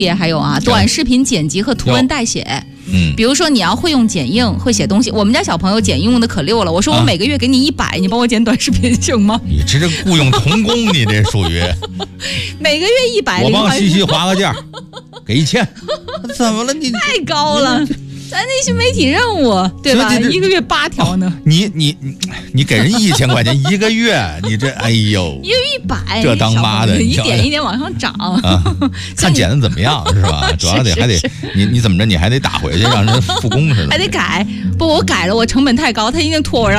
别还有啊，短视频剪辑和图文代写。比如说你要会用剪映，会写东西。我们家小朋友剪映用的可溜了，我说我每个月给你100，你帮我剪短视频行吗？ 你这是雇佣童工，你这属于每个月100， 我帮西西划个价，给1000，怎么了你？ 太高了。咱那新媒体任务对吧？一个月8条呢。 你给人1000块钱一个月，你这哎呦， 一个月100， 这当妈的一点一点往上涨啊！看剪的怎么样是吧？主要还得你怎么着，你还得打回去，让人复工似的。 还得改，不，我改了，我成本太高，他一定拖我让。